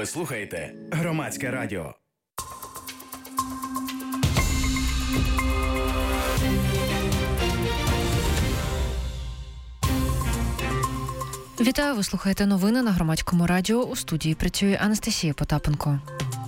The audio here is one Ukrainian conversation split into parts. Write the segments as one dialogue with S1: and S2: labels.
S1: Ви слухаєте Громадське радіо.
S2: Вітаю, ви слухаєте новини на Громадському радіо. У студії працює Анастасія Потапенко.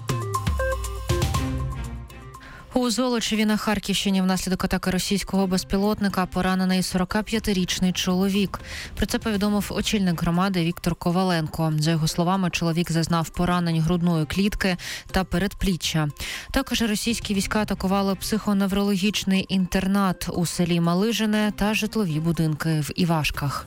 S2: У Золочеві на Харківщині внаслідок атаки російського безпілотника поранений 45-річний чоловік. Про це повідомив очільник громади Віктор Коваленко. За його словами, чоловік зазнав поранень грудної клітки та передпліччя. Також російські війська атакували психоневрологічний інтернат у селі Малижине та житлові будинки в Івашках.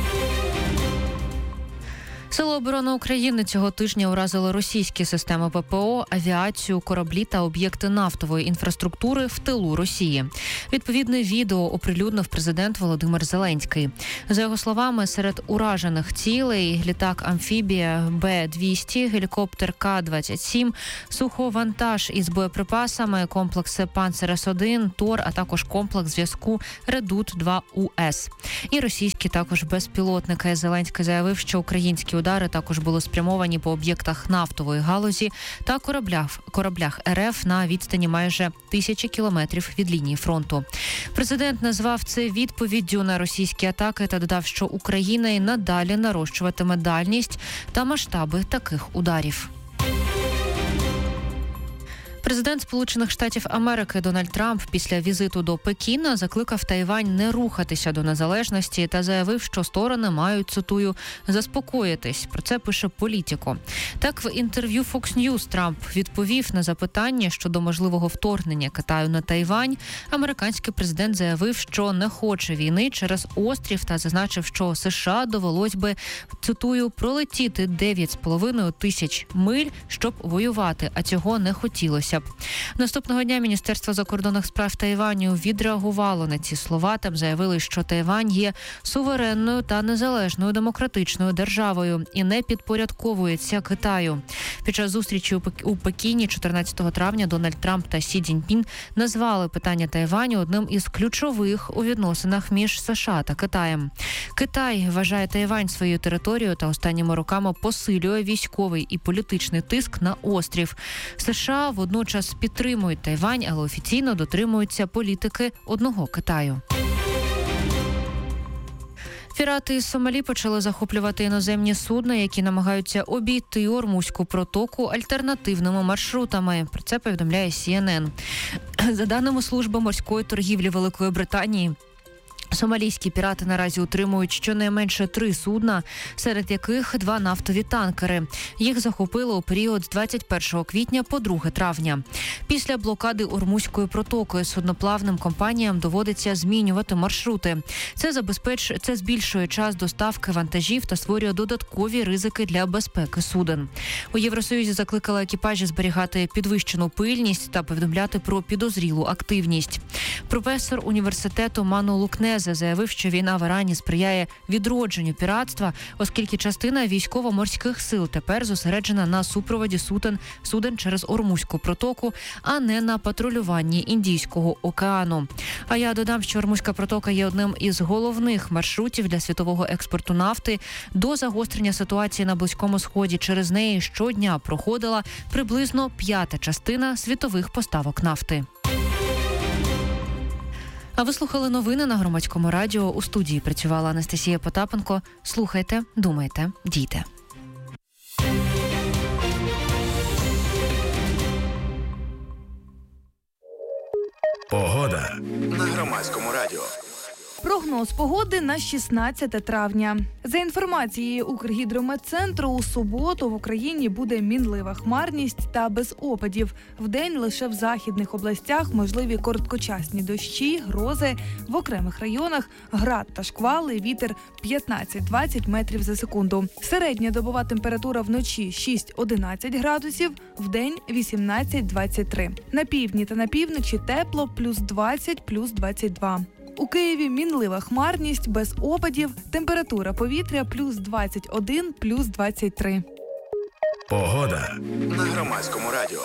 S2: Сили оборони України цього тижня уразили російські системи ППО, авіацію, кораблі та об'єкти нафтової інфраструктури в тилу Росії. Відповідне відео оприлюднив президент Володимир Зеленський. За його словами, серед уражених цілей літак-амфібія Б-200, гелікоптер К-27, суховантаж із боєприпасами, комплекси «Панцерес-1», «Тор», а також комплекс зв'язку «Редут-2УС». І російські також безпілотники. Зеленський заявив, що українські удари також були спрямовані по об'єктах нафтової галузі та кораблях РФ на відстані майже 1000 кілометрів від лінії фронту. Президент назвав це відповіддю на російські атаки та додав, що Україна і надалі нарощуватиме дальність та масштаби таких ударів. Президент Сполучених Штатів Америки Дональд Трамп після візиту до Пекіна закликав Тайвань не рухатися до незалежності та заявив, що сторони мають, цитую, заспокоїтись. Про це пише Політіко. Так, в інтерв'ю Fox News Трамп відповів на запитання щодо можливого вторгнення Китаю на Тайвань. Американський президент заявив, що не хоче війни через острів та зазначив, що США довелось би, цитую, пролетіти 9,5 тисяч миль, щоб воювати, а цього не хотілося. Наступного дня Міністерство закордонних справ Тайваню відреагувало на ці слова. Там заявили, що Тайвань є суверенною та незалежною демократичною державою і не підпорядковується Китаю. Під час зустрічі у Пекіні 14 травня Дональд Трамп та Сі Цзіньпін назвали питання Тайваню одним із ключових у відносинах між США та Китаєм. Китай вважає Тайвань своєю територією та останніми роками посилює військовий і політичний тиск на острів. США водночас підтримують Тайвань, але офіційно дотримуються політики одного Китаю. Пірати із Сомалі почали захоплювати іноземні судна, які намагаються обійти Ормузьку протоку альтернативними маршрутами. Про це повідомляє CNN. За даними служби морської торгівлі Великої Британії, сомалійські пірати наразі утримують щонайменше 3 судна, серед яких 2 нафтові танкери. Їх захопили у період з 21 квітня по 2 травня. Після блокади Ормузької протоки судноплавним компаніям доводиться змінювати маршрути. Це збільшує час доставки вантажів та створює додаткові ризики для безпеки суден. У Євросоюзі закликали екіпажі зберігати підвищену пильність та повідомляти про підозрілу активність. Професор університету Ману Лукнезе заявив, що війна в Ірані сприяє відродженню піратства, оскільки частина військово-морських сил тепер зосереджена на супроводі суден через Ормузьку протоку, а не на патрулюванні Індійського океану. А я додам, що Ормузька протока є одним із головних маршрутів для світового експорту нафти. До загострення ситуації на Близькому Сході через неї щодня проходила приблизно 1/5 частина світових поставок нафти. А ви слухали новини на Громадському радіо. У студії працювала Анастасія Потапенко. Слухайте, думайте, дійте.
S1: Погода на Громадському радіо.
S3: Прогноз погоди на 16 травня. За інформацією Укргідрометцентру, у суботу в Україні буде мінлива хмарність та без опадів. Вдень лише в західних областях можливі короткочасні дощі, грози, в окремих районах град та шквали, вітер 15-20 метрів за секунду. Середня добова температура вночі 6-11 градусів, вдень 18-23. На півдні та на півночі тепло +20, +22. У Києві мінлива хмарність, без опадів, температура повітря +21, +23.
S1: Погода на Громадському радіо.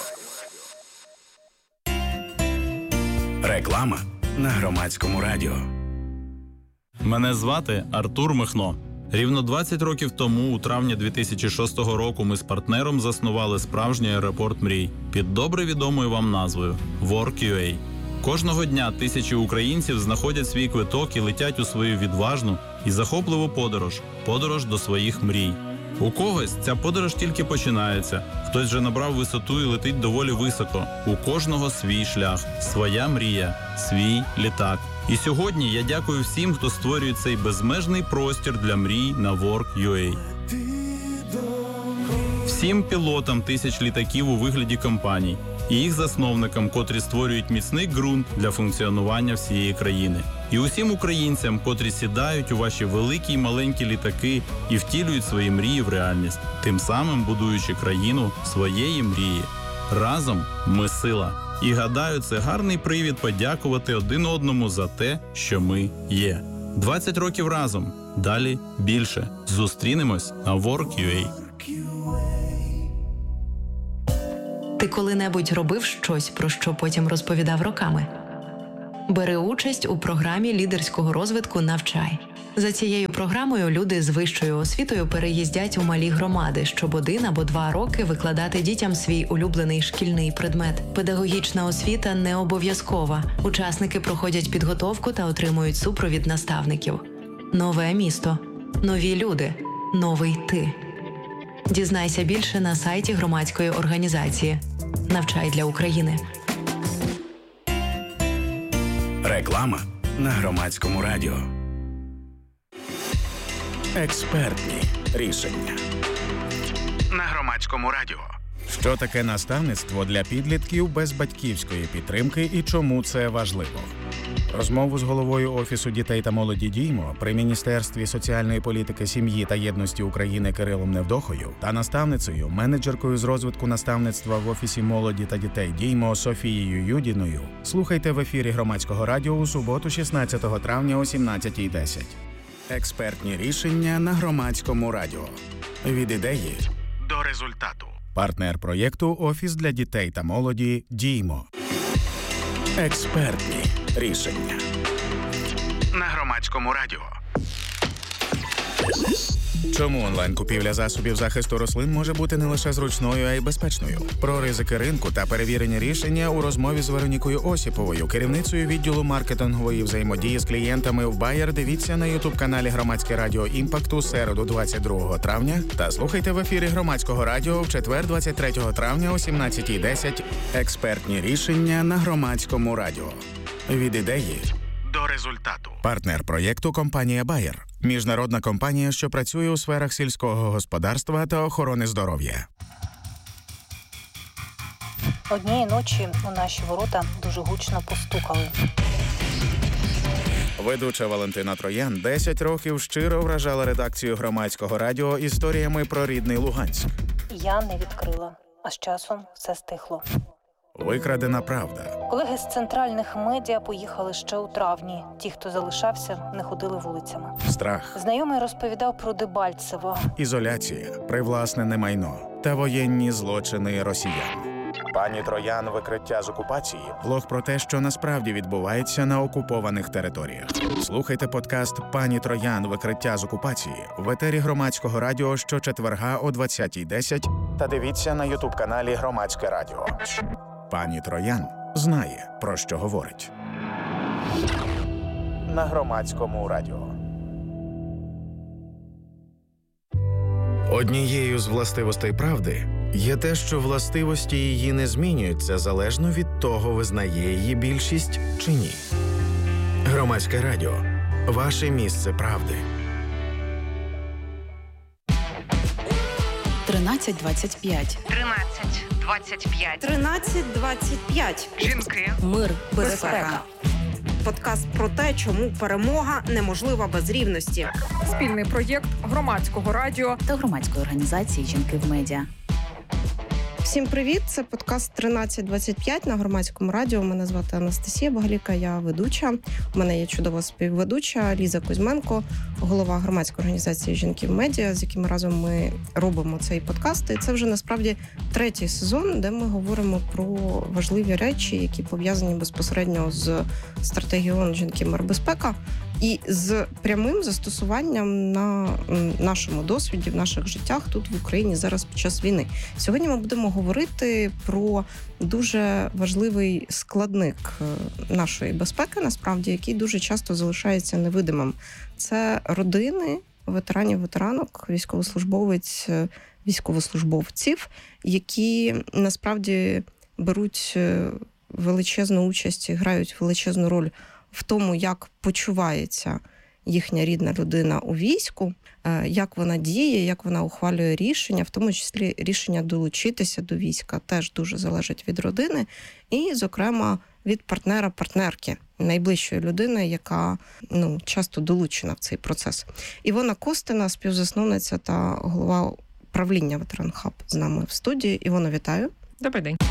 S1: Реклама на Громадському радіо.
S4: Мене звати Артур Михно. Рівно 20 років тому, у травні 2006 року, ми з партнером заснували справжній аеропорт мрій під добре відомою вам назвою Work.ua. Кожного дня тисячі українців знаходять свій квиток і летять у свою відважну і захопливу подорож до своїх мрій. У когось ця подорож тільки починається, хтось вже набрав висоту і летить доволі високо. У кожного свій шлях, своя мрія, свій літак. І сьогодні я дякую всім, хто створює цей безмежний простір для мрій на Work.ua. Всім пілотам тисяч літаків у вигляді компаній і їх засновникам, котрі створюють міцний ґрунт для функціонування всієї країни. І усім українцям, котрі сідають у ваші великі й маленькі літаки і втілюють свої мрії в реальність, тим самим будуючи країну своєї мрії. Разом ми сила. І гадаю, це гарний привід подякувати один одному за те, що ми є. 20 років разом. Далі більше. Зустрінемось на Work.ua.
S5: Ти коли-небудь робив щось, про що потім розповідав роками? Бери участь у програмі лідерського розвитку «Навчай». За цією програмою люди з вищою освітою переїздять у малі громади, щоб 1 або 2 роки викладати дітям свій улюблений шкільний предмет. Педагогічна освіта не обов'язкова. Учасники проходять підготовку та отримують супровід наставників. Нове місто. Нові люди. Новий ти. Дізнайся більше на сайті громадської організації «Навчай для України».
S1: Реклама на Громадському радіо. Експертні рішення на Громадському радіо. Що таке наставництво для підлітків без батьківської підтримки і чому це важливо? Розмову з головою Офісу дітей та молоді «Діймо» при Міністерстві соціальної політики, сім'ї та єдності України Кирилом Невдохою та наставницею, менеджеркою з розвитку наставництва в Офісі молоді та дітей «Діймо» Софією Юдіною слухайте в ефірі Громадського радіо у суботу 16 травня о 17:10. Експертні рішення на Громадському радіо. Від ідеї до результату. Партнер проєкту Офіс для дітей та молоді «Діймо». Експертні рішення на Громадському радіо. Чому онлайн-купівля засобів захисту рослин може бути не лише зручною, а й безпечною? Про ризики ринку та перевірені рішення у розмові з Веронікою Осіповою, керівницею відділу маркетингової взаємодії з клієнтами в Bayer. Дивіться на ютуб-каналі Громадське радіо «Імпакт» у середу 22 травня та слухайте в ефірі Громадського радіо в четвер 23 травня о 17:10. Експертні рішення на Громадському радіо. Від ідеї до результату. Партнер проєкту компанія Bayer. Міжнародна компанія, що працює у сферах сільського господарства та охорони здоров'я.
S6: Однієї ночі у наші ворота дуже гучно постукали.
S1: Ведуча Валентина Троян 10 років щиро вражала редакцію Громадського радіо історіями про рідний Луганськ.
S6: Я не відкрила, а з часом все стихло.
S1: Викрадена правда.
S6: Колеги з центральних медіа поїхали ще у травні. Ті, хто залишався, не ходили вулицями.
S1: Страх.
S6: Знайомий розповідав про Дебальцево.
S1: Ізоляція, привласнене майно та воєнні злочини росіян. Пані Троян. Викриття з окупації. Влог про те, що насправді відбувається на окупованих територіях. Слухайте подкаст «Пані Троян. Викриття з окупації» в етері Громадського радіо щочетверга о 20:10 та дивіться на ютуб-каналі Громадське радіо. Пані Троян знає, про що говорить. На Громадському радіо. Однією з властивостей правди є те, що властивості її не змінюються залежно від того, визнає її більшість чи ні. Громадське радіо. Ваше місце правди.
S7: 1325.
S8: 1325.
S7: 1325.
S8: Жінки.
S7: Мир,
S8: Безпека. Подкаст про те, чому перемога неможлива без рівності.
S9: Спільний проєкт Громадського радіо
S7: та громадської організації «Жінки в медіа».
S10: Всім привіт! Це подкаст 1325 на Громадському радіо. Мене звати Анастасія Багаліка, я ведуча. У мене є чудова співведуча Ліза Кузьменко, голова громадської організації «Жінки в медіа», з якими разом ми робимо цей подкаст. І це вже насправді 3-й сезон, де ми говоримо про важливі речі, які пов'язані безпосередньо з стратегією ООН «Жінки, мир, безпека». і з прямим застосуванням на нашому досвіді, в наших життях тут в Україні зараз під час війни. Сьогодні ми будемо говорити про дуже важливий складник нашої безпеки, насправді, який дуже часто залишається невидимим. Це родини ветеранів, ветеранок, військовослужбовців, які насправді беруть величезну участь і грають величезну роль в тому, як почувається їхня рідна людина у війську, як вона діє, як вона ухвалює рішення, в тому числі рішення долучитися до війська теж дуже залежить від родини і, зокрема, від партнера-партнерки, найближчої людини, яка часто долучена в цей процес. Івона Костина, співзасновниця та голова правління Ветеран Хаб з нами в студії. Івона, вітаю.
S11: Добрий день.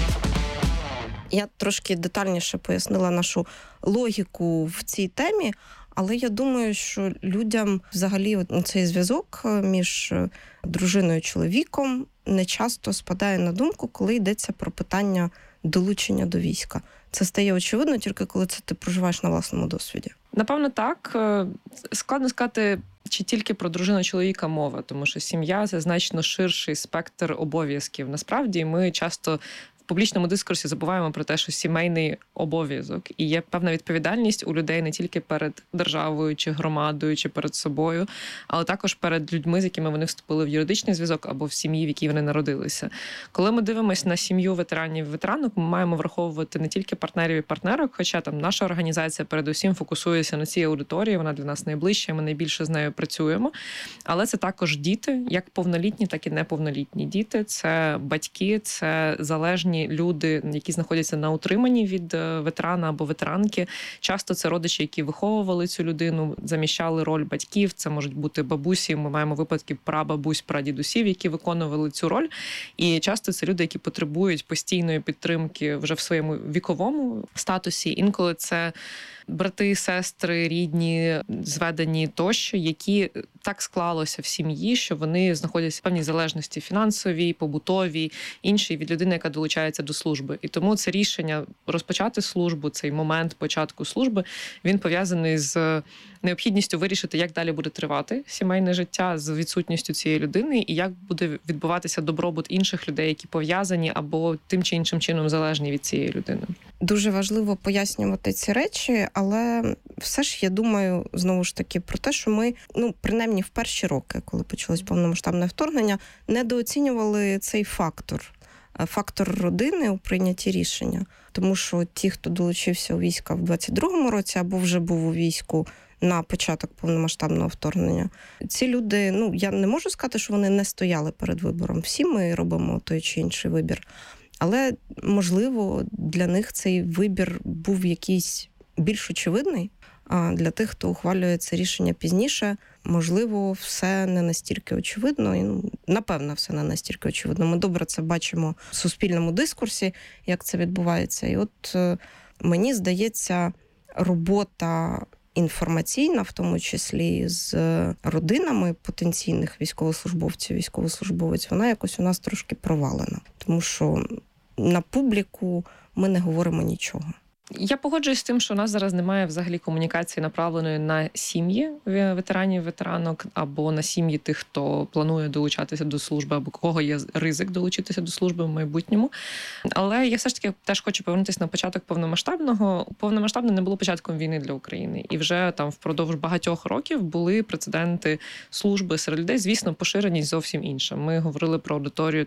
S10: Я трошки детальніше пояснила нашу логіку в цій темі, але я думаю, що людям взагалі цей зв'язок між дружиною і чоловіком не часто спадає на думку, коли йдеться про питання долучення до війська. Це стає очевидно тільки коли це ти проживаєш на власному досвіді.
S11: Напевно, так. Складно сказати, чи тільки про дружину чоловіка мова, тому що сім'я – це значно ширший спектр обов'язків. Насправді, ми часто в публічному дискурсі забуваємо про те, що сімейний обов'язок і є певна відповідальність у людей не тільки перед державою, чи громадою, чи перед собою, але також перед людьми, з якими вони вступили в юридичний зв'язок або в сім'ї, в якій вони народилися. Коли ми дивимося на сім'ю ветеранів і ветеранок, ми маємо враховувати не тільки партнерів і партнерок, хоча там наша організація передусім фокусується на цій аудиторії, вона для нас найближча, ми найбільше з нею працюємо. Але це також діти, як повнолітні, так і неповнолітні діти. Це батьки, це залежні люди, які знаходяться на утриманні від ветерана або ветеранки. Часто це родичі, які виховували цю людину, заміщали роль батьків. Це можуть бути бабусі. Ми маємо випадки прабабусь, прадідусів, які виконували цю роль. І часто це люди, які потребують постійної підтримки вже в своєму віковому статусі. Інколи це брати, сестри, рідні, зведені тощо, які так склалося в сім'ї, що вони знаходяться в певній залежності фінансовій, побутовій, іншій від людини, яка долучається до служби. І тому це рішення розпочати службу, цей момент початку служби, він пов'язаний з необхідністю вирішити, як далі буде тривати сімейне життя з відсутністю цієї людини і як буде відбуватися добробут інших людей, які пов'язані або тим чи іншим чином залежні від цієї людини.
S10: Дуже важливо пояснювати ці речі, але все ж я думаю, знову ж таки, про те, що ми, принаймні в перші роки, коли почалось повномасштабне вторгнення, недооцінювали цей фактор родини у прийнятті рішення. Тому що ті, хто долучився у війська в 22-му році або вже був у війську на початок повномасштабного вторгнення, ці люди, я не можу сказати, що вони не стояли перед вибором. Всі ми робимо той чи інший вибір. Але, можливо, для них цей вибір був якийсь більш очевидний, а для тих, хто ухвалює це рішення пізніше, можливо, все не настільки очевидно. І, напевно, все не настільки очевидно. Ми добре це бачимо в суспільному дискурсі, як це відбувається. І от, мені здається, робота інформаційна, в тому числі з родинами потенційних військовослужбовців, військовослужбовець, вона якось у нас трошки провалена. Тому що на публіку ми не говоримо нічого.
S11: Я погоджуюсь з тим, що у нас зараз немає взагалі комунікації, направленої на сім'ї ветеранів, ветеранок, або на сім'ї тих, хто планує долучатися до служби, або кого є ризик долучитися до служби в майбутньому. Але я все ж таки теж хочу повернутися на початок повномасштабного. Повномасштабне не було початком війни для України. І вже там впродовж багатьох років були прецеденти служби серед людей, звісно, поширеність зовсім інша. Ми говорили про аудиторію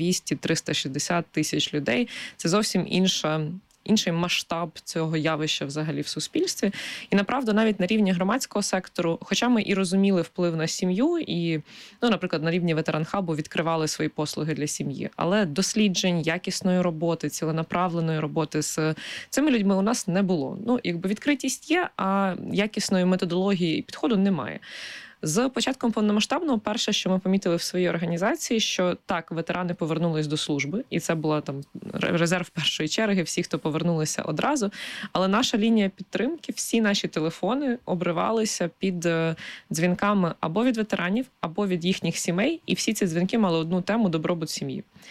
S11: 200-360 тисяч людей. Це зовсім інший масштаб цього явища взагалі в суспільстві. І, направду, навіть на рівні громадського сектору, хоча ми і розуміли вплив на сім'ю, і, наприклад, на рівні ветеран-хабу відкривали свої послуги для сім'ї, але досліджень, якісної роботи, ціленаправленої роботи з цими людьми у нас не було. Відкритість є, а якісної методології і підходу немає. З початком повномасштабного перше, що ми помітили в своїй організації, що так, ветерани повернулись до служби, і це була резерв першої черги, всі, хто повернулися одразу, але наша лінія підтримки, всі наші телефони обривалися під дзвінками або від ветеранів, або від їхніх сімей, і всі ці дзвінки мали одну тему – добробут сім'ї.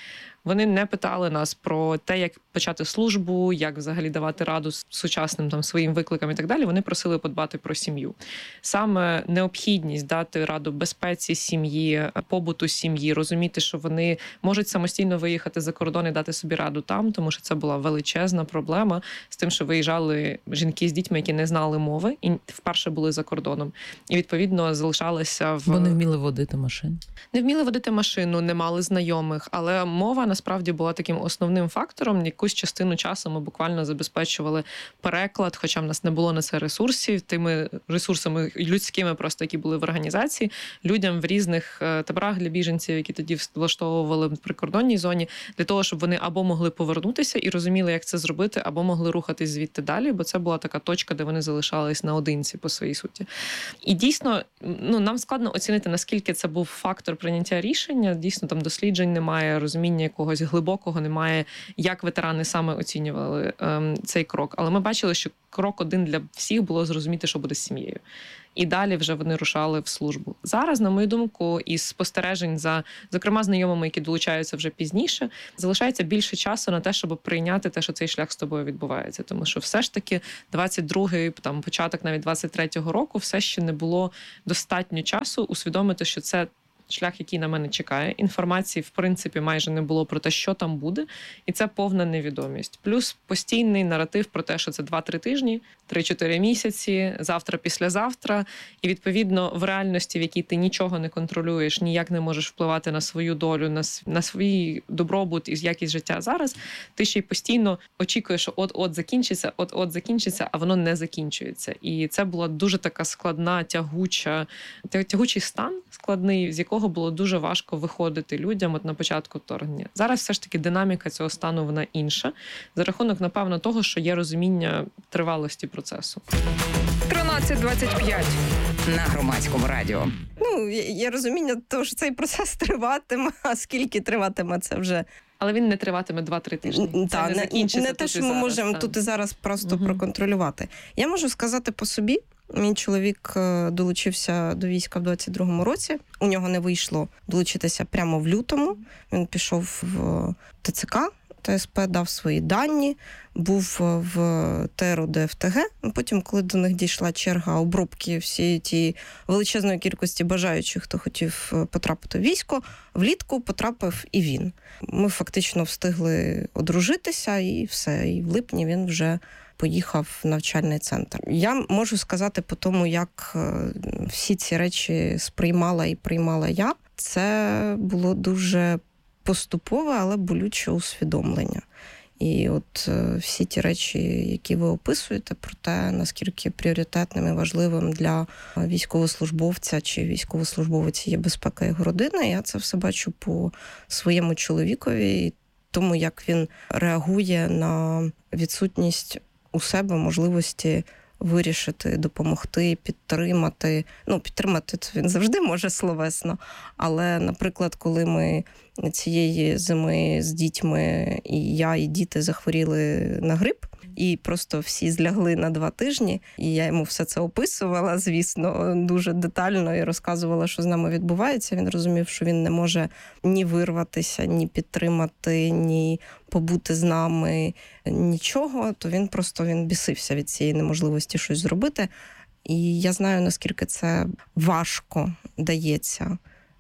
S11: Вони не питали нас про те, як почати службу, як взагалі давати раду сучасним там своїм викликам і так далі. Вони просили подбати про сім'ю. Саме необхідність дати раду безпеці сім'ї, побуту сім'ї, розуміти, що вони можуть самостійно виїхати за кордон і дати собі раду там, тому що це була величезна проблема з тим, що виїжджали жінки з дітьми, які не знали мови і вперше були за кордоном. І, відповідно, залишалися
S12: Бо не вміли водити машину.
S11: Не вміли водити машину, не мали знайомих, але мова насправді була таким основним фактором. Якусь частину часу ми буквально забезпечували переклад, хоча в нас не було на це ресурсів, тими ресурсами людськими просто, які були в організації, людям в різних таборах для біженців, які тоді влаштовували в прикордонній зоні, для того, щоб вони або могли повернутися і розуміли, як це зробити, або могли рухатись звідти далі, бо це була така точка, де вони залишались наодинці по своїй суті. І дійсно, нам складно оцінити, наскільки це був фактор прийняття рішення. Дійсно, там досліджень немає, розуміння якогось глибокого немає, як ветерани саме оцінювали цей крок. Але ми бачили, що крок один для всіх було зрозуміти, що буде з сім'єю. І далі вже вони рушали в службу. Зараз, на мою думку, із спостережень за, зокрема, знайомими, які долучаються вже пізніше, залишається більше часу на те, щоб прийняти те, що цей шлях з тобою відбувається. Тому що все ж таки 22-й, там, початок навіть 23-го року, все ще не було достатньо часу усвідомити, що це шлях, який на мене чекає. Інформації, в принципі, майже не було про те, що там буде. І це повна невідомість. Плюс постійний наратив про те, що це 2-3 тижні, 3-4 місяці, завтра-післязавтра. І, відповідно, в реальності, в якій ти нічого не контролюєш, ніяк не можеш впливати на свою долю, на свій добробут і якість життя зараз, ти ще й постійно очікуєш, що от-от закінчиться, а воно не закінчується. І це була дуже така складна, тягучий стан, складний, з якого було дуже важко виходити людям на початку вторгнення. Зараз все ж таки динаміка цього стану, вона інша. За рахунок, напевно, того, що є розуміння тривалості процесу.
S9: 13:25
S13: на Громадському радіо.
S10: Є розуміння того, що цей процес триватиме, а скільки триватиме, це вже...
S11: Але він не триватиме 2-3 тижні. Це не закінчиться.
S10: Не те, що ми можемо тут і зараз просто проконтролювати. Я можу сказати по собі. Мій чоловік долучився до війська в 22-му році. У нього не вийшло долучитися прямо в лютому. Він пішов в ТЦК, ТСП, дав свої дані, був в ТРО ДФТГ. Потім, коли до них дійшла черга обробки всієї тієї величезної кількості бажаючих, хто хотів потрапити в військо, влітку потрапив і він. Ми фактично встигли одружитися, і все. І в липні він вже поїхав в навчальний центр. Я можу сказати по тому, як всі ці речі сприймала і приймала я. Це було дуже поступове, але болюче усвідомлення. І от всі ті речі, які ви описуєте, про те, наскільки пріоритетним і важливим для військовослужбовця чи військовослужбовиці є безпека його родини, я це все бачу по своєму чоловікові, тому як він реагує на відсутність у себе можливості вирішити, допомогти, підтримати. Підтримати це він завжди може словесно. Але, наприклад, коли ми цієї зими з дітьми, і я, і діти захворіли на грип, і просто всі злягли на 2 тижні, і я йому все це описувала, звісно, дуже детально і розказувала, що з нами відбувається. Він розумів, що він не може ні вирватися, ні підтримати, ні побути з нами, нічого, то він бісився від цієї неможливості щось зробити. І я знаю, наскільки це важко дається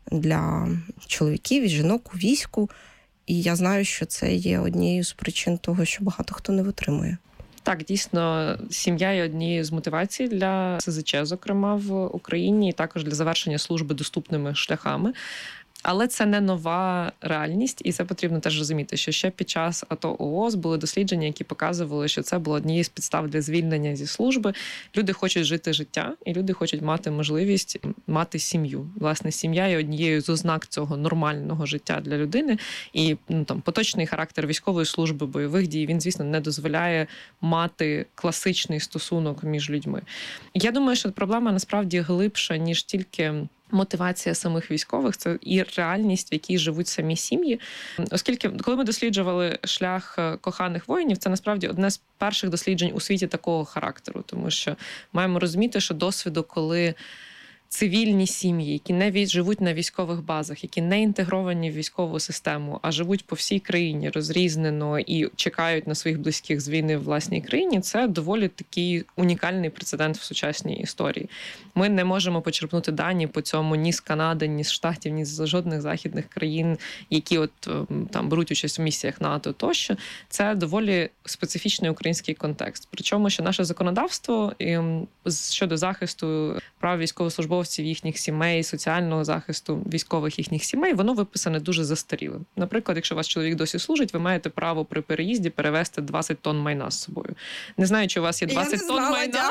S10: для чоловіків і жінок у війську. І я знаю, що це є однією з причин того, що багато хто не витримує.
S11: Так, дійсно, сім'я є однією з мотивацій для СЗЧ, зокрема, в Україні, і також для завершення служби доступними шляхами. Але це не нова реальність, і це потрібно теж розуміти, що ще під час АТО ООС були дослідження, які показували, що це було однією з підстав для звільнення зі служби. Люди хочуть жити життя, і люди хочуть мати можливість мати сім'ю. Власне, сім'я є однією з ознак цього нормального життя для людини. І поточний характер військової служби, бойових дій, він, звісно, не дозволяє мати класичний стосунок між людьми. Я думаю, що проблема насправді глибша, ніж тільки мотивація самих військових, це і реальність, в якій живуть самі сім'ї. Оскільки, коли ми досліджували шлях коханих воїнів, це насправді одне з перших досліджень у світі такого характеру, тому що маємо розуміти, що досвіду, коли цивільні сім'ї, які не живуть на військових базах, які не інтегровані в військову систему, а живуть по всій країні розрізнено і чекають на своїх близьких з війни в власній країні, це доволі такий унікальний прецедент в сучасній історії. Ми не можемо почерпнути дані по цьому ні з Канади, ні з Штатів, ні з жодних західних країн, які там беруть участь в місіях НАТО тощо. Це доволі специфічний український контекст. Причому, що наше законодавство щодо захисту прав військовослужбовців, їхніх сімей, соціального захисту військових їхніх сімей, воно виписане дуже застарілим. Наприклад, якщо ваш чоловік досі служить, ви маєте право при переїзді перевезти 20 тонн майна з собою. Не знаю, чи у вас є 20 тонн майна.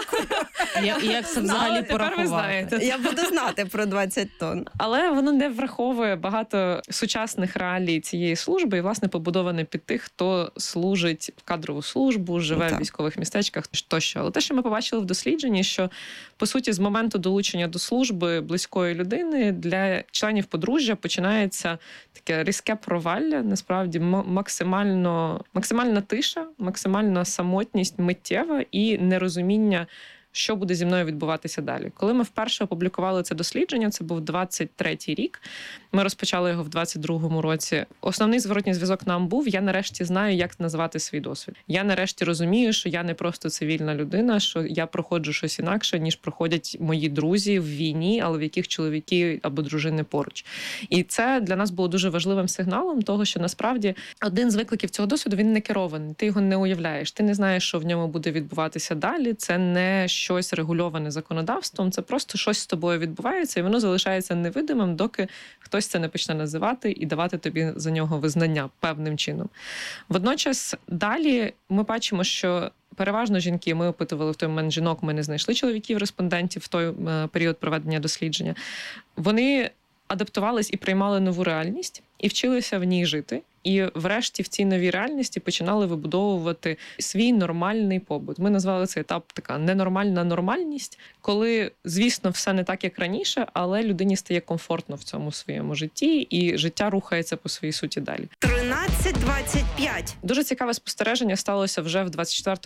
S10: Як це взагалі порахувати? Я буду знати про 20 тонн.
S11: Але воно не враховує багато сучасних реалій цієї служби і, власне, побудоване під тих, хто служить в кадрову службу, живе в військових містечках тощо. Але те, що ми побачили в дослідженні, що, по суті, з моменту долучення до служби близької людини для членів подружжя починається таке різке провалля, насправді максимальна тиша, максимальна самотність миттєва і нерозуміння, що буде зі мною відбуватися далі. Коли ми вперше опублікували це дослідження, це був 23-й рік, ми розпочали його в 22-му році. Основний зворотній зв'язок нам був: я нарешті знаю, як назвати свій досвід. Я нарешті розумію, що я не просто цивільна людина, що я проходжу щось інакше, ніж проходять мої друзі в війні, але в яких чоловіки або дружини поруч. І це для нас було дуже важливим сигналом того, що насправді один з викликів цього досвіду, він не керований. Ти його не уявляєш, ти не знаєш, що в ньому буде відбуватися далі. Це не щось регульоване законодавством, це просто щось з тобою відбувається, і воно залишається невидимим, доки хтось це не почне називати і давати тобі за нього визнання певним чином. Водночас далі ми бачимо, що переважно жінки, ми опитували в той момент жінок, ми не знайшли чоловіків-респондентів в той період проведення дослідження, вони адаптувались і приймали нову реальність, і вчилися в ній жити. І врешті в цій новій реальності починали вибудовувати свій нормальний побут. Ми назвали цей етап така ненормальна нормальність, коли, звісно, все не так, як раніше, але людині стає комфортно в цьому своєму житті, і життя рухається по своїй суті далі.
S8: 13-25.
S11: Дуже цікаве спостереження сталося вже в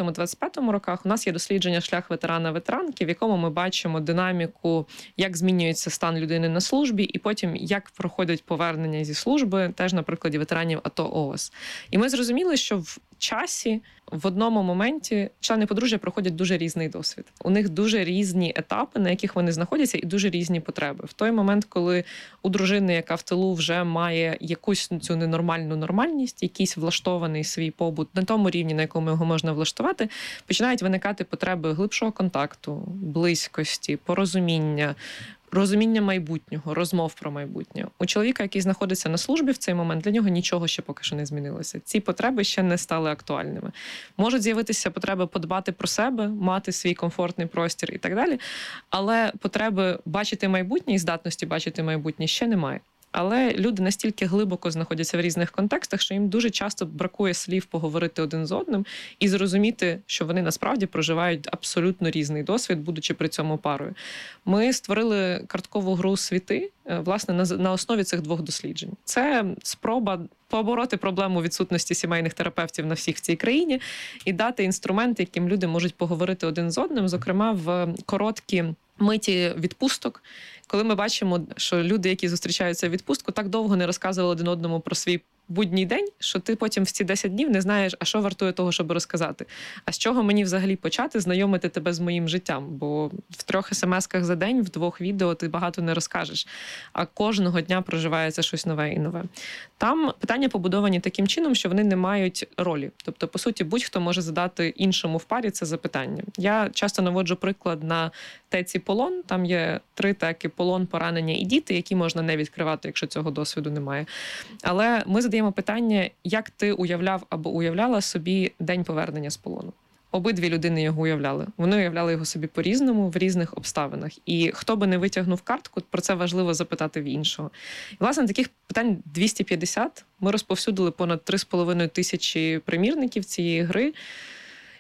S11: 24-25 роках. У нас є дослідження «Шлях ветерана-ветеранки», в якому ми бачимо динаміку, як змінюється стан людини на службі, і потім, як проходять повернення зі служби, теж на прикладі ветеранів АТО ООС. І ми зрозуміли, що в часі, в одному моменті члени подружжя проходять дуже різний досвід. У них дуже різні етапи, на яких вони знаходяться, і дуже різні потреби. В той момент, коли у дружини, яка в тилу вже має якусь цю ненормальну нормальність, якийсь влаштований свій побут на тому рівні, на якому його можна влаштувати, починають виникати потреби глибшого контакту, близькості, порозуміння, розуміння майбутнього, розмов про майбутнє. У чоловіка, який знаходиться на службі в цей момент, для нього нічого ще поки що не змінилося. Ці потреби ще не стали актуальними. Можуть з'явитися потреби подбати про себе, мати свій комфортний простір і так далі, але потреби бачити майбутнє і здатності бачити майбутнє ще немає. Але люди настільки глибоко знаходяться в різних контекстах, що їм дуже часто бракує слів поговорити один з одним і зрозуміти, що вони насправді проживають абсолютно різний досвід, будучи при цьому парою. Ми створили карткову гру «Світи», власне, на основі цих двох досліджень. Це спроба побороти проблему відсутності сімейних терапевтів на всіх в цій країні і дати інструменти, яким люди можуть поговорити один з одним, зокрема в короткі миті відпусток, коли ми бачимо, що люди, які зустрічаються в відпустку, так довго не розказували один одному про свій будній день, що ти потім в ці 10 днів не знаєш, а що вартує того, щоб розказати. А з чого мені взагалі почати знайомити тебе з моїм життям? Бо в 3 смс-ках за день, в 2 відео ти багато не розкажеш. А кожного дня проживається щось нове і нове. Там питання побудовані таким чином, що вони не мають ролі. Тобто, по суті, будь-хто може задати іншому в парі це запитання. Я часто наводжу приклад на теці полон. Там є 3 теки: полон, поранення і діти, які можна не відкривати, якщо цього досвіду немає. Але ми задаємо питання, як ти уявляв або уявляла собі день повернення з полону. Обидві людини його уявляли. Вони уявляли його собі по-різному, в різних обставинах. І хто би не витягнув картку, про це важливо запитати в іншого. І, власне, таких питань 250. Ми розповсюдили понад 3,5 тисячі примірників цієї гри.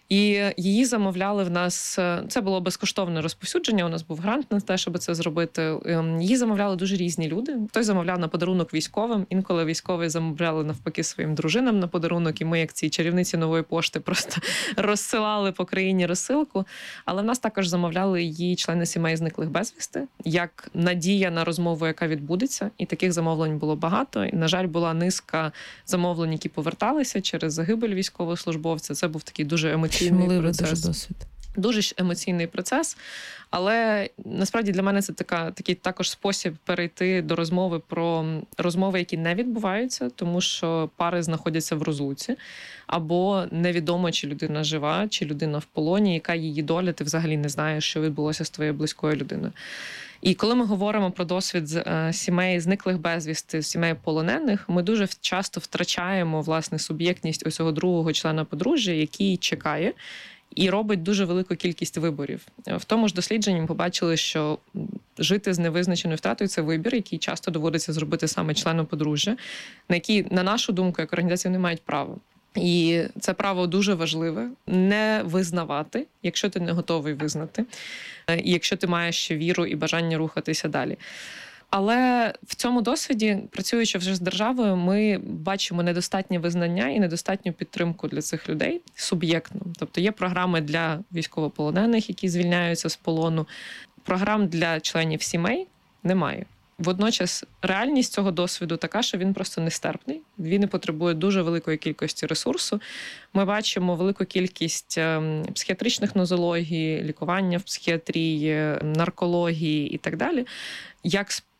S11: І її замовляли в нас, це було безкоштовне розповсюдження, у нас був грант на те, щоб це зробити. Її замовляли дуже різні люди. Хтось замовляв на подарунок військовим, інколи військові замовляли навпаки своїм дружинам на подарунок, і ми, як ці чарівниці нової пошти, просто розсилали по країні розсилку. Але в нас також замовляли її члени сімей зниклих безвісти, як надія на розмову, яка відбудеться. І таких замовлень було багато. І, на жаль, була низка замовлень, які поверталися через загибель військовослужбовця. Це був такий дуже емоційний процес.
S2: Дуже досвід.
S11: Дуже емоційний процес, але насправді для мене це такий також спосіб перейти до розмови про розмови, які не відбуваються, тому що пари знаходяться в розлуці, або невідомо, чи людина жива, чи людина в полоні, яка її доля, ти взагалі не знаєш, що відбулося з твоєю близькою людиною. І коли ми говоримо про досвід сімей зниклих безвісти, сімей полонених, ми дуже часто втрачаємо, власне, суб'єктність ось цього другого члена подружжя, який чекає і робить дуже велику кількість виборів. В тому ж дослідженні ми побачили, що жити з невизначеною втратою – це вибір, який часто доводиться зробити саме члену подружжя, на який, на нашу думку, як організація, не мають права. І це право дуже важливе – не визнавати, якщо ти не готовий визнати, і якщо ти маєш ще віру і бажання рухатися далі. Але в цьому досвіді, працюючи вже з державою, ми бачимо недостатнє визнання і недостатню підтримку для цих людей суб'єктно. Тобто є програми для військовополонених, які звільняються з полону. Програм для членів сімей немає. Водночас реальність цього досвіду така, що він просто нестерпний. Він і потребує дуже великої кількості ресурсу. Ми бачимо велику кількість психіатричних нозологій, лікування в психіатрії, наркології і так далі, як